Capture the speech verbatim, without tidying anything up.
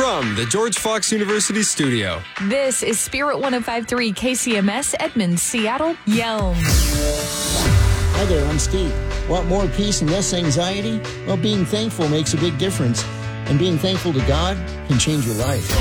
From the George Fox University studio. This is Spirit one oh five point three K C M S, Edmond, Seattle, Yelm. Hi there, I'm Steve. Want more peace and less anxiety? Well, being thankful makes a big difference. And being thankful to God can change your life.